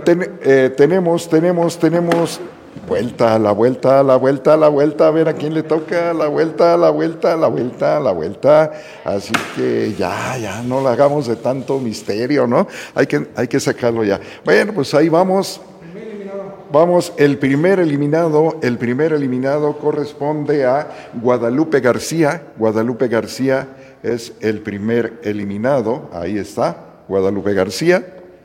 tenemos vuelta, la vuelta, a ver a quién le toca, la vuelta. Así que ya no la hagamos de tanto misterio, ¿no? Hay que sacarlo ya. Bueno, pues ahí vamos. Vamos, el primer eliminado corresponde a Guadalupe García. Guadalupe García es el primer eliminado. Ahí está, Guadalupe García.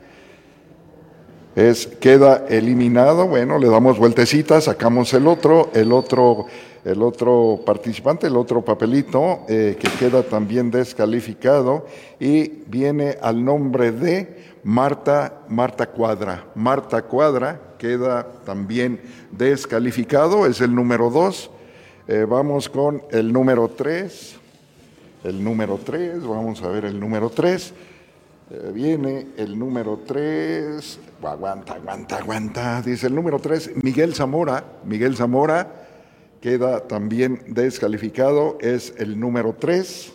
Queda eliminado. Bueno, le damos vueltecita, sacamos el otro participante, el otro papelito, que queda también descalificado, y viene al nombre de Marta Cuadra. Marta Cuadra queda también descalificado, es el número 2. Vamos con el número 3. Vamos a ver el número 3. Viene el número 3. Aguanta. Dice el número 3, Miguel Zamora. Miguel Zamora queda también descalificado, es el número 3.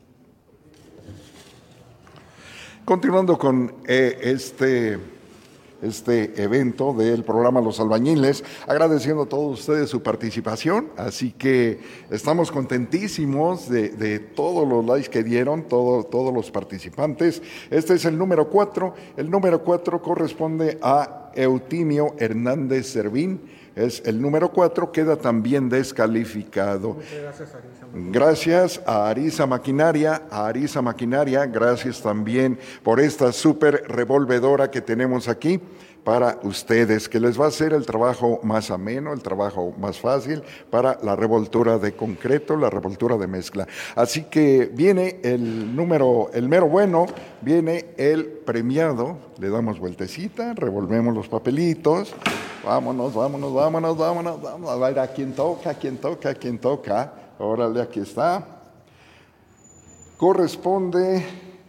Continuando con este evento del programa Los Albañiles, agradeciendo a todos ustedes su participación, así que estamos contentísimos de todos los likes que dieron, todos los participantes. Este es el número 4, el número 4 corresponde a Eutimio Hernández Servín, es el número 4, queda también descalificado. Gracias a Arisa Maquinaria, gracias también por esta súper revolvedora que tenemos aquí para ustedes, que les va a hacer el trabajo más ameno, el trabajo más fácil para la revoltura de concreto, la revoltura de mezcla. Así que viene el mero bueno, viene el premiado, le damos vueltecita, revolvemos los papelitos, vámonos, a ver a quién toca. Órale, aquí está. Corresponde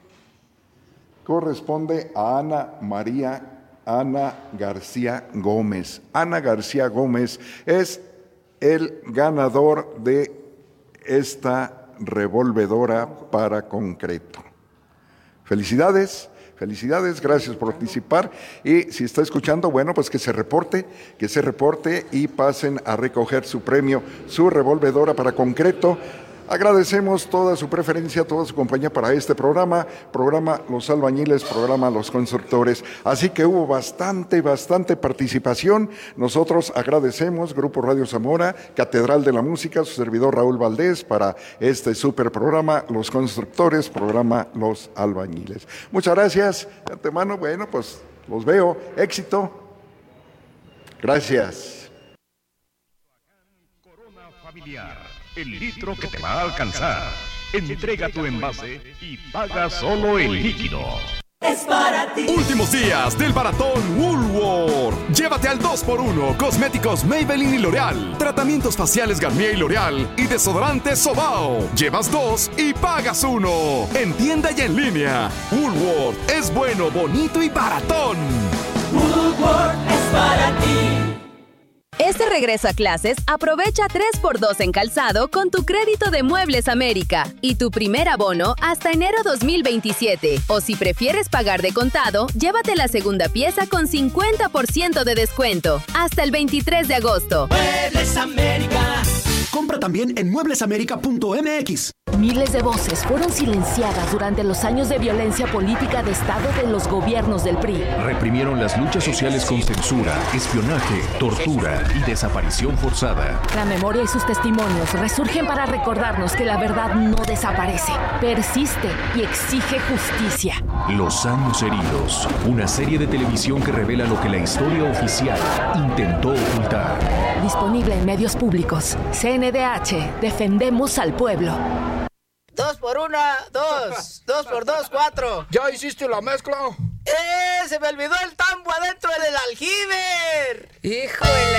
a Ana García Gómez. Ana García Gómez es el ganador de esta revolvedora para concreto. Felicidades, gracias por participar, y si está escuchando, bueno, pues que se reporte y pasen a recoger su premio, su revolvedora para concreto. Agradecemos toda su preferencia, toda su compañía para este programa Los Albañiles, programa Los Constructores. Así que hubo bastante participación. Nosotros agradecemos Grupo Radio Zamora, Catedral de la Música, su servidor Raúl Valdés, para este super programa Los Constructores, programa Los Albañiles. Muchas gracias de antemano. Bueno, pues los veo. Éxito. Gracias. Corona Familiar. El litro que te va a alcanzar. Entrega tu envase y paga solo el líquido. Es para ti. Últimos días del maratón Woolworth. Llévate al 2x1 cosméticos Maybelline y L'Oreal, tratamientos faciales Garnier y L'Oreal y desodorante Sobao. Llevas 2 y pagas 1. En tienda y en línea. Woolworth es bueno, bonito y baratón. Woolworth es para ti. Este regreso a clases, aprovecha 3x2 en calzado con tu crédito de Muebles América y tu primer abono hasta enero 2027. O si prefieres pagar de contado, llévate la segunda pieza con 50% de descuento hasta el 23 de agosto. Muebles América. Compra también en mueblesamerica.mx. Miles de voces fueron silenciadas durante los años de violencia política de Estado de los gobiernos del PRI. Reprimieron las luchas sociales con censura, espionaje, tortura y desaparición forzada. La memoria y sus testimonios resurgen para recordarnos que la verdad no desaparece, persiste y exige justicia. Los años heridos, una serie de televisión que revela lo que la historia oficial intentó ocultar. Disponible en medios públicos. CNDH, defendemos al pueblo. 2 por 1, 2. 2 por 2, 4. ¿Ya hiciste la mezcla? Se me olvidó el tambo adentro del aljibe. ¡Híjole!